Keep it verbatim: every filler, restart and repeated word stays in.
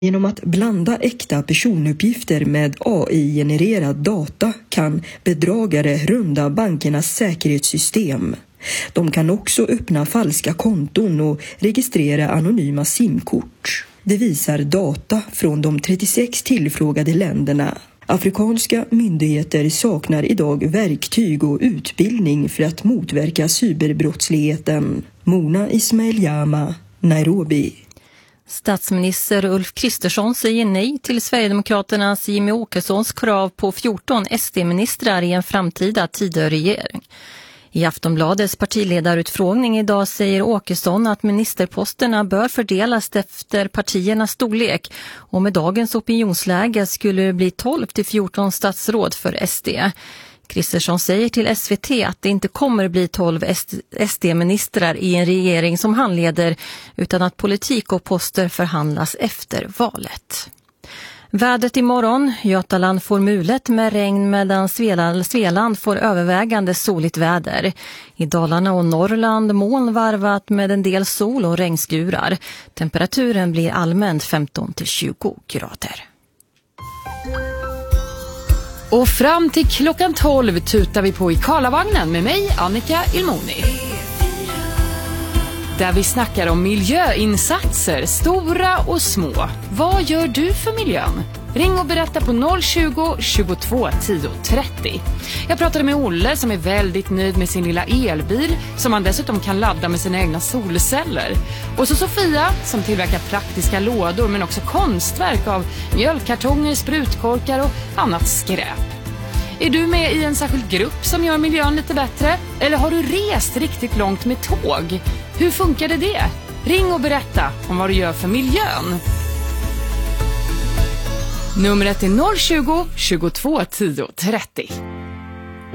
Genom att blanda äkta personuppgifter med A I-genererad data kan bedragare runda bankernas säkerhetssystem. De kan också öppna falska konton och registrera anonyma simkort. Det visar data från de trettiosex tillfrågade länderna. Afrikanska myndigheter saknar idag verktyg och utbildning för att motverka cyberbrottsligheten. Mona Ismail-Jama, Nairobi. Statsminister Ulf Kristersson säger nej till Sverigedemokraternas Jimmie Åkessons krav på fjorton S D-ministrar i en framtida Tidöregering. I Aftonbladets partiledarutfrågning idag säger Åkesson att ministerposterna bör fördelas efter partiernas storlek och med dagens opinionsläge skulle det bli tolv till fjorton statsråd för S D. Kristersson säger till S V T att det inte kommer bli tolv S D-ministrar i en regering som han leder utan att politik och poster förhandlas efter valet. Vädret imorgon. Götaland får mulet med regn medan Svealand, Svealand får övervägande soligt väder. I Dalarna och Norrland moln varvat med en del sol och regnskurar. Temperaturen blir allmänt femton till tjugo grader. Och fram till klockan tolv tutar vi på i Karlavagnen med mig, Annika Ilmoni. Där vi snackar om miljöinsatser, stora och små. Vad gör du för miljön? Ring och berätta på noll tjugo, tjugotvå, tio, trettio. Jag pratade med Olle som är väldigt nöjd med sin lilla elbil som han dessutom kan ladda med sina egna solceller. Och så Sofia som tillverkar praktiska lådor men också konstverk av mjölkkartonger, sprutkorkar och annat skräp. Är du med i en särskild grupp som gör miljön lite bättre? Eller har du rest riktigt långt med tåg? Hur funkade det? Ring och berätta om vad du gör för miljön. Numret är noll tjugo, tjugotvå, tio, trettio.